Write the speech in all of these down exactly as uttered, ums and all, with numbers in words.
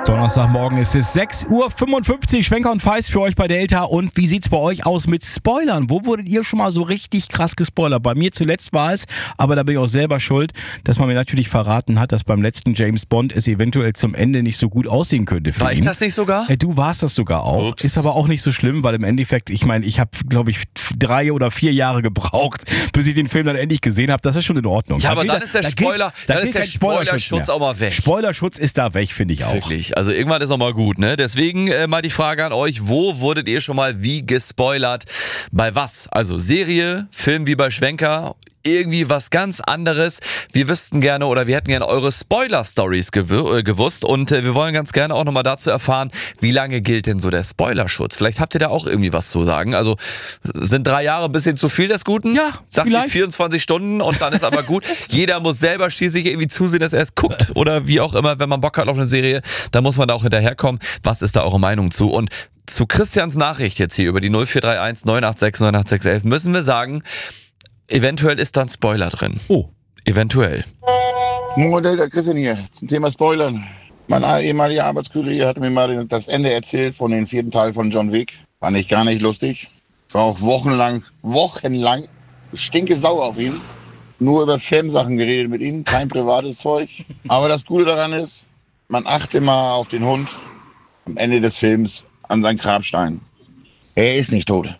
Donnerstagmorgen ist es sechs Uhr fünfundfünfzig, Schwenker und Feist für euch bei Delta. Und wie sieht's bei euch aus mit Spoilern? Wo wurdet ihr schon mal so richtig krass gespoilert? Bei mir zuletzt war es, aber da bin ich auch selber schuld, dass man mir natürlich verraten hat, dass beim letzten James Bond es eventuell zum Ende nicht so gut aussehen könnte für War ihn. ich das nicht sogar? Äh, Du warst das sogar auch. Ups. Ist aber auch nicht so schlimm, weil im Endeffekt, ich meine, ich habe, glaube ich, drei oder vier Jahre gebraucht, bis ich den Film dann endlich gesehen habe. Das ist schon in Ordnung. Ja, Da aber gilt- dann ist der da gilt- Spoiler, da dann gilt ist der kein Spoilerschutz Spoilerschutz mehr. auch mal weg. Spoilerschutz ist da weg, finde ich auch. Wirklich. Also irgendwann ist auch mal gut, ne? Deswegen äh, mal die Frage an euch, wo wurdet ihr schon mal wie gespoilert? Bei was? Also Serie, Film wie bei Schwenker, irgendwie was ganz anderes. Wir wüssten gerne oder wir hätten gerne eure Spoiler-Stories gew- äh, gewusst und äh, wir wollen ganz gerne auch nochmal dazu erfahren, wie lange gilt denn so der Spoilerschutz? Vielleicht habt ihr da auch irgendwie was zu sagen. Also sind drei Jahre ein bisschen zu viel des Guten? Ja, Sagt ihr vielleicht. vierundzwanzig Stunden und dann ist aber gut. Jeder muss selber schließlich irgendwie zusehen, dass er es guckt oder wie auch immer, wenn man Bock hat auf eine Serie, dann muss man da auch hinterherkommen. Was ist da eure Meinung zu? Und zu Christians Nachricht jetzt hier über die null vier drei eins neun acht sechs neun acht sechs eins müssen wir sagen, eventuell ist da ein Spoiler drin. Oh. Eventuell. Moin, der Christian hier zum Thema Spoilern. Mein ehemaliger Arbeitskollege hat mir mal das Ende erzählt von dem vierten Teil von John Wick. Fand ich gar nicht lustig. War auch wochenlang, wochenlang stinke sauer auf ihn. Nur über Filmsachen geredet mit ihm, kein privates Zeug. Aber das Gute daran ist, man achte mal auf den Hund am Ende des Films an seinen Grabstein. Er ist nicht tot.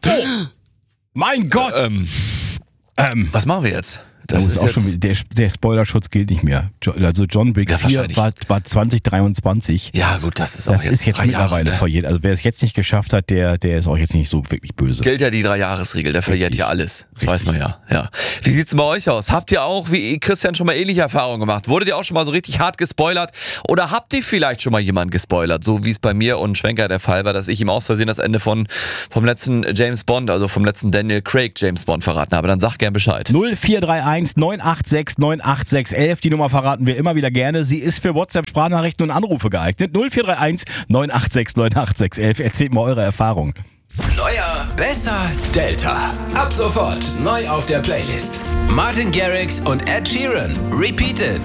Mein Gott! Ähm, Ähm, was machen wir jetzt? Das ist auch jetzt- schon, der, der Spoilerschutz gilt nicht mehr. Jo- Also John Wick Ja, vier wahrscheinlich. war, war zwanzig dreiundzwanzig. Ja gut, das ist auch Das jetzt ist jetzt drei mittlerweile Jahre, ne? verjährt. Also wer es jetzt nicht geschafft hat, der, der ist auch jetzt nicht so wirklich böse. Gilt ja die Drei-Jahres-Regel, der verjährt Richtig. ja alles. Das weiß man ja. ja. Wie sieht's denn bei euch aus? Habt ihr auch, wie Christian, schon mal ähnliche Erfahrungen gemacht? Wurdet ihr auch schon mal so richtig hart gespoilert? Oder habt ihr vielleicht schon mal jemanden gespoilert? So wie es bei mir und Schwenker der Fall war, dass ich ihm aus Versehen das Ende von, vom letzten James Bond, also vom letzten Daniel Craig James Bond verraten habe. Dann sag gern Bescheid. null vier drei eins neun acht sechs neun acht sechs elf, die Nummer verraten wir immer wieder gerne. Sie ist für WhatsApp-Sprachnachrichten und Anrufe geeignet. null vier drei eins neun acht sechs neun acht sechs elf. Erzählt mal eure Erfahrung. Neuer, besser, Delta. Ab sofort neu auf der Playlist. Martin Garrix und Ed Sheeran. Repeated.